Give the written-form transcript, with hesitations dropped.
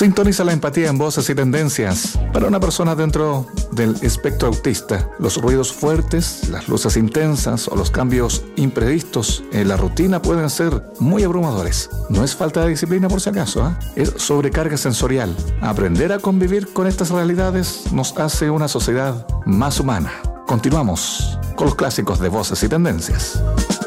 Sintoniza la empatía en Voces y Tendencias. Para una persona dentro del espectro autista, los ruidos fuertes, las luces intensas o los cambios imprevistos en la rutina pueden ser muy abrumadores. No es falta de disciplina por si acaso, es sobrecarga sensorial. Aprender a convivir con estas realidades nos hace una sociedad más humana. Continuamos con los clásicos de Voces y Tendencias.